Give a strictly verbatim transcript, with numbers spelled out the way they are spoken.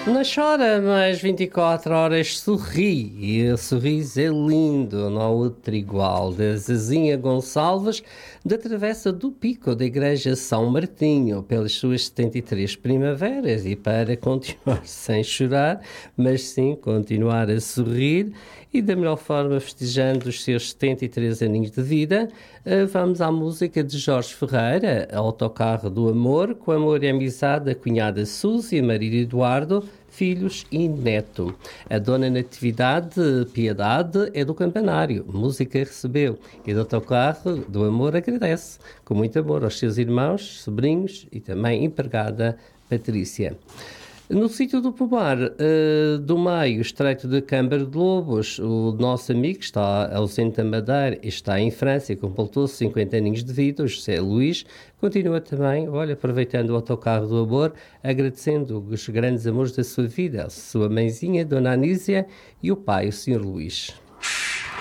Não chora, mas vinte e quatro horas sorri. E o sorriso é lindo, não há outro igual. Da Zezinha Gonçalves, da Travessa do Pico, da Igreja São Martinho, pelas suas setenta e três primaveras. E para continuar sem chorar, mas sim continuar a sorrir e da melhor forma festejando os seus setenta e três aninhos de vida, eh, vamos à música de Jorge Ferreira, Autocarro do Amor, com amor e amizade da cunhada Suzy, marido Eduardo, filhos e neto. A dona Natividade Piedade é do Campanário, música recebeu, e do Autocarro do Amor agradece, com muito amor aos seus irmãos, sobrinhos e também empregada Patrícia. No sítio do Pomar, uh, do Maio, estreito de Câmara de Lobos, o nosso amigo que está ausente da Madeira e está em França e completou cinquenta aninhos de vida, o José Luís, continua também, olha, aproveitando o autocarro do amor, agradecendo os grandes amores da sua vida, a sua mãezinha, Dona Anísia, e o pai, o senhor Luís.